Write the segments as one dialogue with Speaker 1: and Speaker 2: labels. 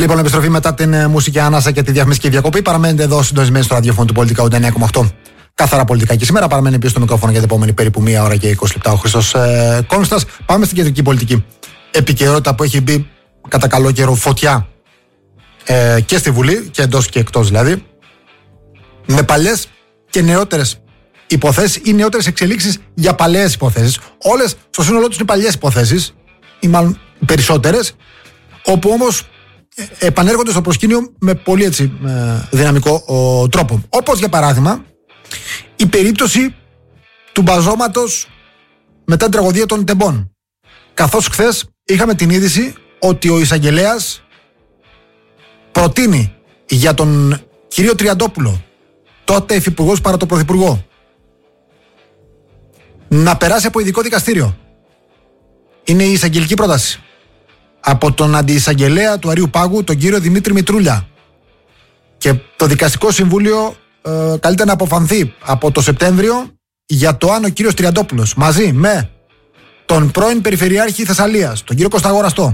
Speaker 1: Λοιπόν, επιστροφή μετά την μουσική ανάσα και τη διαφημιστική διακοπή. Παραμένετε εδώ συντονισμένοι στο ραδιόφωνο του Πολιτικά 89,8. Καθαρά πολιτικά και σήμερα. Παραμένει πίσω στο μικρόφωνο για την επόμενη περίπου 1 ώρα και 20 λεπτά ο Χρήστος Κόνστας. Πάμε στην κεντρική πολιτική επικαιρότητα που έχει μπει κατά καλό καιρό φωτιά και στη Βουλή και εντός και εκτός δηλαδή. Με παλιές και νεότερες υποθέσεις ή νεότερες εξελίξεις για παλαιές υποθέσεις. Όλες στο σύνολό τους είναι παλιές υποθέσεις, ή μάλλον περισσότερες, όπου όμως επανέρχονται στο προσκήνιο με πολύ έτσι δυναμικό τρόπο. Όπως για παράδειγμα η περίπτωση του μπαζώματος μετά την τραγωδία των Τεμπών. Καθώς χθες είχαμε την είδηση ότι ο εισαγγελέας προτείνει για τον κύριο Τριαντόπουλο, τότε υφυπουργός παρά το πρωθυπουργό, να περάσει από ειδικό δικαστήριο. Είναι η εισαγγελική πρόταση από τον αντιεισαγγελέα του Αριού Πάγου, τον κύριο Δημήτρη Μητρούλια. Και το δικαστικό συμβούλιο καλείται να αποφανθεί από το Σεπτέμβριο για το αν ο κύριος Τριαντόπουλος μαζί με τον πρώην Περιφερειάρχη Θεσσαλίας, τον κύριο Κωσταγοραστό,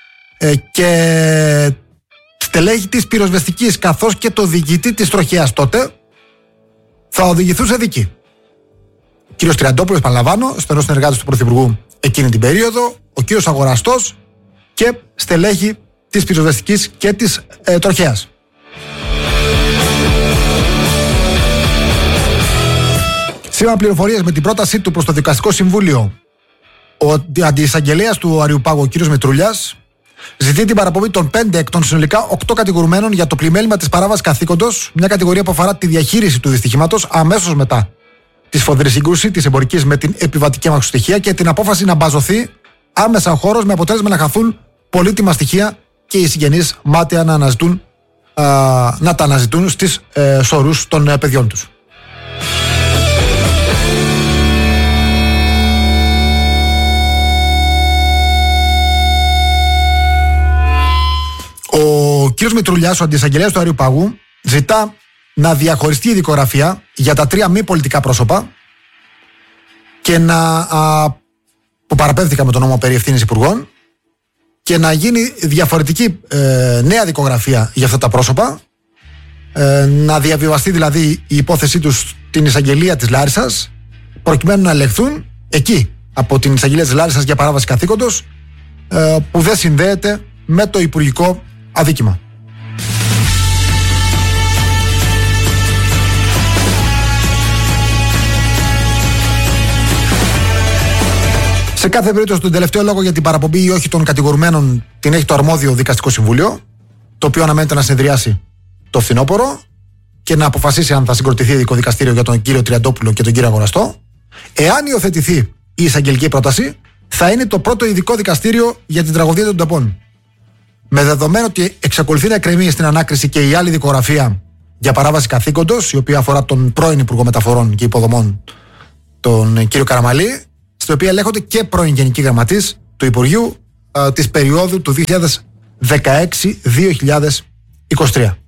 Speaker 1: και στελέχη της πυροσβεστικής καθώς και το διοικητή της τροχέας τότε θα οδηγηθούν σε δίκη. Ο κύριος Τριαντόπουλος, παραλαμβάνω, στενός συνεργάτης του Πρωθυπουργού εκείνη την περίοδο, ο κύριος Αγοραστός και στελέχη της πυροσβεστικής και της τροχέας. Σύμφωνα πληροφορίες με την πρότασή του προς το δικαστικό συμβούλιο, ο αντιεισαγγελέας του Αριού Πάγου, ο κύριος Μητρούλιας, ζητεί την παραπομπή των 5 εκ των συνολικά 8 κατηγορουμένων για το πλημέλημα της παράβασης καθήκοντος, μια κατηγορία που αφορά τη διαχείριση του δυστυχήματος αμέσως μετά τη σφοδρή σύγκρουση της εμπορικής με την επιβατική αμαξοστοιχεία και την απόφαση να μπαζωθεί άμεσα ο χώρος, με αποτέλεσμα να χαθούν πολύτιμα στοιχεία και οι συγγενείς μάταια να τα αναζητούν στις σωρούς των παιδιών τους. Ο κ. Μητρουλιάς, ο αντιεισαγγελέας του Αριού Πάγου, ζητά να διαχωριστεί η δικογραφία για τα 3 μη πολιτικά πρόσωπα και που παραπέμφθηκαν με τον νόμο περί ευθύνης υπουργών, και να γίνει διαφορετική νέα δικογραφία για αυτά τα πρόσωπα, να διαβιβαστεί δηλαδή η υπόθεσή τους στην εισαγγελία της Λάρισσας, προκειμένου να ελεγχθούν εκεί από την εισαγγελία της Λάρισσας για παράβαση καθήκοντος που δεν συνδέεται με το υπουργικό αδίκημα. Σε κάθε περίπτωση, τον τελευταίο λόγο για την παραπομπή ή όχι των κατηγορουμένων την έχει το αρμόδιο δικαστικό συμβούλιο, το οποίο αναμένεται να συνεδριάσει το φθινόπωρο και να αποφασίσει αν θα συγκροτηθεί ειδικό δικαστήριο για τον κύριο Τριαντόπουλο και τον κύριο Αγοραστό. Εάν υιοθετηθεί η εισαγγελική πρόταση, θα είναι το πρώτο ειδικό δικαστήριο για την τραγωδία των Τεμπών. Με δεδομένο ότι εξακολουθεί να εκκρεμεί στην ανάκριση και η άλλη δικογραφία για παράβαση καθήκοντος, η οποία αφορά τον πρώην Υπουργό Μεταφορών και Υποδομών, τον κύριο Καραμαλή, στην οποία ελέγχονται και πρώην Γενική Γραμματής του Υπουργείου της περίοδου του 2016-2023.